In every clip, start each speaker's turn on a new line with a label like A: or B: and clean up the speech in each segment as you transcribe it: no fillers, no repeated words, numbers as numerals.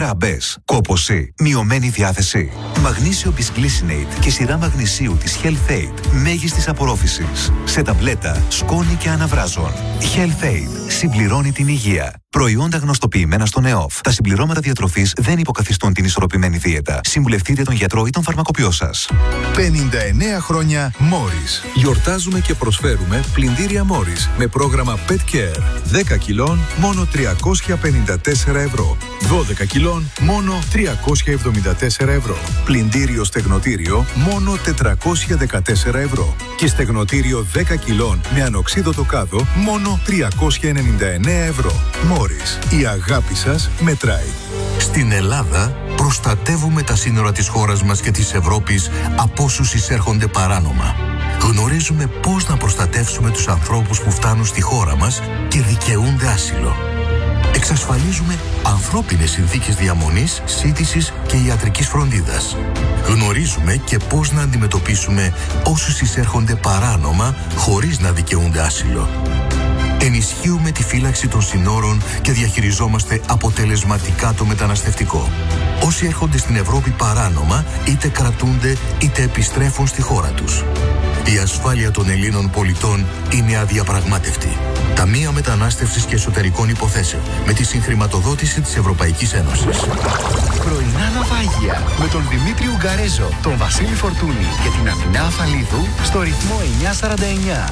A: Άντρα αμπές, κόπωση, μειωμένη διάθεση. Μαγνήσιο Bisglycinate και σειρά μαγνησίου της Health Aid μέγιστης απορρόφησης. Σε ταμπλέτα, σκόνη και αναβράζων. Health Aid συμπληρώνει την υγεία. Προϊόντα γνωστοποιημένα στον ΕΟΦ. Τα συμπληρώματα διατροφής δεν υποκαθιστούν την ισορροπημένη δίαιτα. Συμβουλευτείτε τον γιατρό ή τον φαρμακοποιό σας.
B: 59 χρόνια Morris. Γιορτάζουμε και προσφέρουμε πλυντήρια Morris με πρόγραμμα Pet Care. 10 κιλών μόνο 354 ευρώ. 12 κιλών μόνο 374 ευρώ. Πλυντήριο στεγνοτήριο μόνο 414 ευρώ. Και στεγνοτήριο 10 κιλών με ανοξίδωτο κάδο μόνο 399 ευρώ. Morris. Η αγάπη σας μετράει.
C: Στην Ελλάδα προστατεύουμε τα σύνορα της χώρας μας και της Ευρώπης από όσους εισέρχονται παράνομα. Γνωρίζουμε πώς να προστατεύσουμε τους ανθρώπους που φτάνουν στη χώρα μας και δικαιούνται άσυλο. Εξασφαλίζουμε ανθρώπινες συνθήκες διαμονής, σύντησης και ιατρικής φροντίδας. Γνωρίζουμε και πώς να αντιμετωπίσουμε όσους εισέρχονται παράνομα χωρίς να δικαιούνται άσυλο. Ενισχύουμε τη φύλαξη των συνόρων και διαχειριζόμαστε αποτελεσματικά το μεταναστευτικό. Όσοι έρχονται στην Ευρώπη παράνομα, είτε κρατούνται είτε επιστρέφουν στη χώρα τους. Η ασφάλεια των Ελλήνων πολιτών είναι αδιαπραγμάτευτη. Ταμεία Μετανάστευσης και Εσωτερικών Υποθέσεων, με τη συγχρηματοδότηση της Ευρωπαϊκής Ένωσης.
D: Πρωινά ναυάγια με τον Δημήτρη Ουγγαρέζο, τον Βασίλη Φορτούνη και την Αθηνά Αφαλίδου στο ρυθμό 949.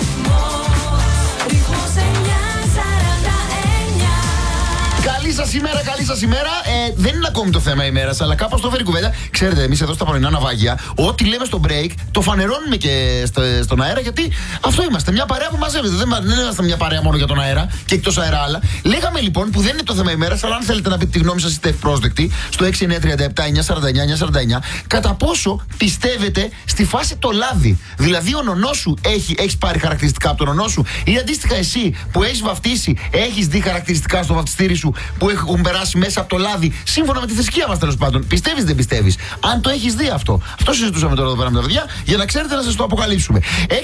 D: Καλή σας ημέρα, καλή σας ημέρα. Δεν είναι ακόμη το θέμα ημέρας, αλλά κάπως το φέρει κουβέντα. Ξέρετε, εμείς εδώ στα πρωινά ναυάγια, ό,τι λέμε στο break, το φανερώνουμε και στον αέρα, γιατί αυτό είμαστε. Μια παρέα που μαζεύεται. Δεν είμαστε μια παρέα μόνο για τον αέρα και εκτός αέρα άλλα. Λέγαμε λοιπόν, που δεν είναι το θέμα ημέρας, αλλά αν θέλετε να πείτε τη γνώμη σας, είστε ευπρόσδεκτοι, στο 6937-949-949, κατά πόσο πιστεύετε στη φάση το λάδι. Δηλαδή, ο νονός σου έχει πάρει χαρακτηριστικά από τον νονό σου, ή αντίστοιχα εσύ που έχεις βαφτίσει, έχεις δει χαρακτηριστικά στο βαφτιστήρι σου που έχουν περάσει μέσα από το λάδι, σύμφωνα με τη θρησκεία μας τέλος πάντων. Πιστεύεις, δεν πιστεύεις? Αν το έχεις δει αυτό. Αυτό συζητούσαμε τώρα εδώ πέρα με τα παιδιά, για να ξέρετε να σας το αποκαλύψουμε.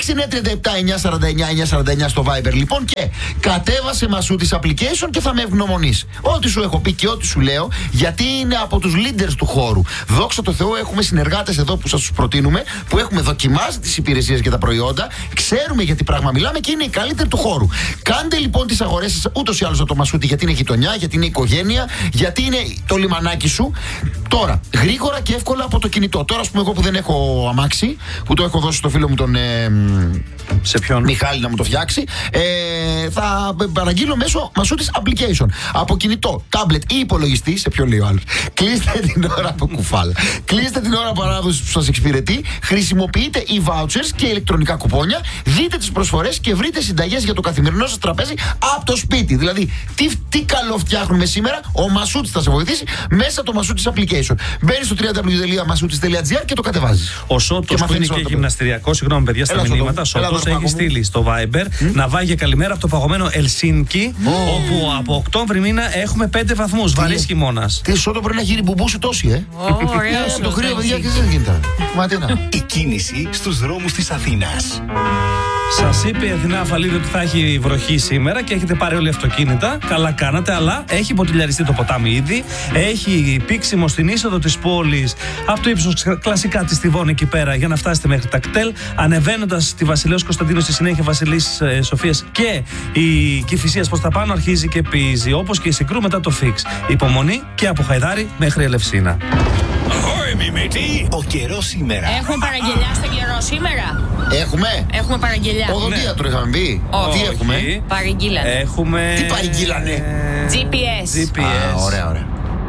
D: 6937-949-949 στο Viber λοιπόν, και κατέβασε Μασούτης application και θα με ευγνωμονείς. Ό,τι σου έχω πει και ό,τι σου λέω, γιατί είναι από τους leaders του χώρου. Δόξα τω Θεώ, έχουμε συνεργάτες εδώ που σας τους προτείνουμε, που έχουμε δοκιμάσει τις υπηρεσίες και τα προϊόντα, ξέρουμε για τι πράγμα μιλάμε και είναι οι καλύτεροι του χώρου. Κάντε λοιπόν τις αγορές σας ούτως ή άλλως από το Μασούτη, γιατί είναι γειτονιά, γιατί είναι οικογένεια, γιατί είναι το λιμανάκι σου. Τώρα, γρήγορα και εύκολα από το κινητό. Τώρα, ας πούμε, εγώ που δεν έχω αμάξι, που το έχω δώσει στο φίλο μου τον
E: σε ποιον?
D: Μιχάλη να μου το φτιάξει, θα παραγγείλω μέσω Μασούτης application. Από κινητό, tablet ή υπολογιστή, σε ποιον λέει ο άλλος. Κλείστε την ώρα από κουφάλα. Κλείστε την ώρα παράδοσης που σας εξυπηρετεί. Χρησιμοποιείτε e-vouchers και ηλεκτρονικά κουπόνια. Δείτε τις προσφορές και βρείτε συνταγές για το καθημερινό σας τραπέζι από το σπίτι. Δηλαδή, τι καλό φτιάχνουμε σήμερα, ο Μασούτης θα σε βοηθήσει μέσα από το Μασούτης application. Μπαίνεις στο www.masutis.gr και το κατεβάζεις.
E: Ο Σώτος που είναι και γυμναστηριακό, συγγνώμη παιδιά στα μηνύματα, Σώτος έχει στείλει στο Viber ναυάγια καλημέρα από το παγωμένο Ελσίνκι, όπου από Οκτώβρη μήνα έχουμε 5 βαθμούς. Βαρύς χειμώνας.
D: Τι Σώτο πρέπει να γίνει μπουμπούσι τόση,
F: Ωραίο.
D: το κρύο, παιδιά, και δεν γίνεται. Μα τι να.
G: Η κίνηση στους δρόμους της Αθήνας.
E: Σας είπε η Αθηνά Αφαλίδου ότι θα έχει βροχή σήμερα και έχετε πάρει όλοι αυτοκίνητα. Καλά κάνατε, αλλά έχει ποτηλιαριστεί το ποτάμι ήδη. Έχει πήξιμο στην είσοδο της πόλης από το ύψος κλασικά της Στιβών εκεί πέρα για να φτάσετε μέχρι τα κτέλ. Ανεβαίνοντας τη Βασιλέως Κωνσταντίνου στη συνέχεια Βασιλής Σοφίας και η Κηφισίας προς τα πάνω αρχίζει και πίζει. Όπως και η Συγκρού μετά το Φίξ. Υπομονή και από Χαϊδάρη μέχρι Ελευσίνα.
G: Ο καιρός σήμερα.
F: Έχουμε παραγγελιά στον καιρό σήμερα.
D: Έχουμε
F: παραγγελιά.
D: Οδοντίατρο είχαμε μπει. Τι έχουμε?
F: Παραγγείλανε.
E: Έχουμε.
D: Τι παραγγείλανε?
F: GPS.
D: Ωραία.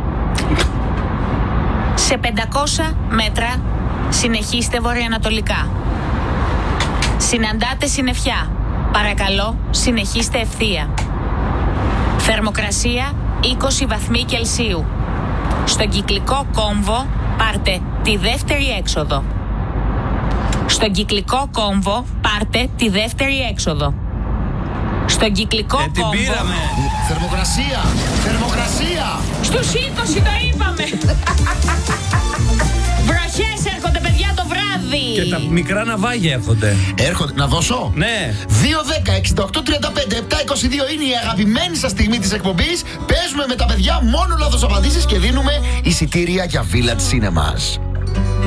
F: Σε 500 μέτρα συνεχίστε βορειοανατολικά. Συναντάτε συννεφιά. Παρακαλώ, συνεχίστε ευθεία. Θερμοκρασία 20 βαθμοί Κελσίου. Στον κυκλικό κόμβο πάρτε τη δεύτερη έξοδο. Στον κυκλικό κόμβο πάρτε τη δεύτερη έξοδο. Στον κυκλικό κόμβο...
E: πήραμε.
D: Θερμοκρασία.
F: Στους 20 το είπαμε. Βροχές έρχονται παιδιά το βράδυ. βράδυ.
E: Και τα μικρά ναυάγια έρχονται.
D: Έρχονται. Να δώσω.
E: Ναι.
D: 2-10-68-35-7-22 είναι η αγαπημένη σας στιγμή της εκπομπής. Παίζουμε με τα παιδιά μόνο λάθος απαντήσεις και δίνουμε εισιτήρια για Village Cinemas.